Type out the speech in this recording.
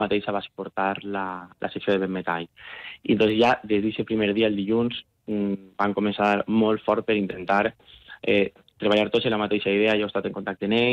mateixa va suportar la secció de Ben Metall. I doncs ja des d'aquest primer dia, el dilluns, van començar molt fort per intentar treballar tots en la mateixa idea. Jo he estat en contacte amb ells,